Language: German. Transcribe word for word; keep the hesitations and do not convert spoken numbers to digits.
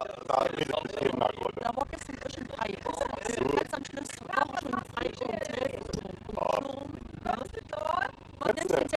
da redet nicht der Hintergrund. Da war gestern ein bisschen frei. Jetzt am Schluss war schon frei und Hotel und Sturm. Man nimmt